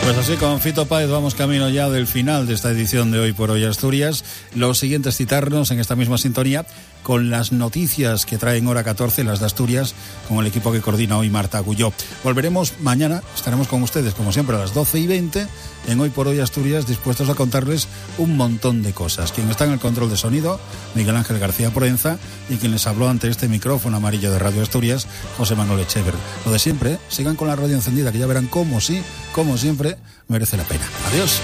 Pues así, con Fito Páez vamos camino ya del final de esta edición de Hoy por Hoy Asturias. Lo siguiente es citarnos en esta misma sintonía con las noticias que traen hora 14, las de Asturias, con el equipo que coordina hoy Marta Agulló. Volveremos mañana, estaremos con ustedes como siempre a las 12:20 en Hoy por Hoy Asturias, dispuestos a contarles un montón de cosas. Quien está en el control de sonido, Miguel Ángel García Proenza, y quien les habló ante este micrófono amarillo de Radio Asturias, José Manuel Echever. Lo de siempre, sigan con la radio encendida, que ya verán cómo sí, como siempre, merece la pena. Adiós.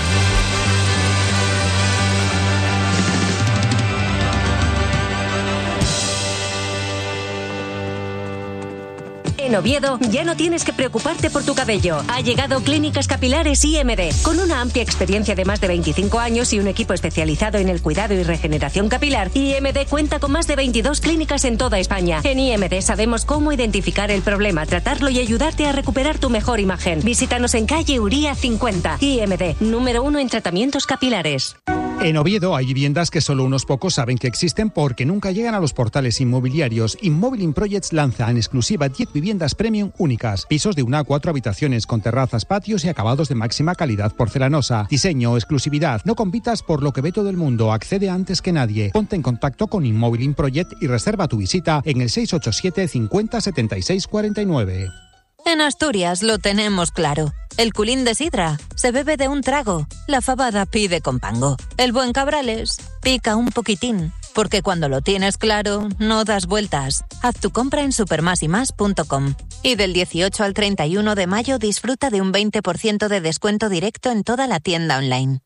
En Oviedo ya no tienes que preocuparte por tu cabello. Ha llegado Clínicas Capilares IMD. Con una amplia experiencia de más de 25 años y un equipo especializado en el cuidado y regeneración capilar, IMD cuenta con más de 22 clínicas en toda España. En IMD sabemos cómo identificar el problema, tratarlo y ayudarte a recuperar tu mejor imagen. Visítanos en calle Uría 50. IMD, número 1 en tratamientos capilares. En Oviedo hay viviendas que solo unos pocos saben que existen porque nunca llegan a los portales inmobiliarios. Immobiling Projects lanza en exclusiva 10 viviendas premium únicas. Pisos de 1 a 4 habitaciones con terrazas, patios y acabados de máxima calidad porcelanosa. Diseño, exclusividad. No compitas por lo que ve todo el mundo. Accede antes que nadie. Ponte en contacto con Immobiling Project y reserva tu visita en el 687 50 76 49. En Asturias lo tenemos claro. El culín de sidra se bebe de un trago. La fabada pide con pango. El buen cabrales pica un poquitín. Porque cuando lo tienes claro, no das vueltas. Haz tu compra en supermasymas.com. Y del 18 al 31 de mayo disfruta de un 20% de descuento directo en toda la tienda online.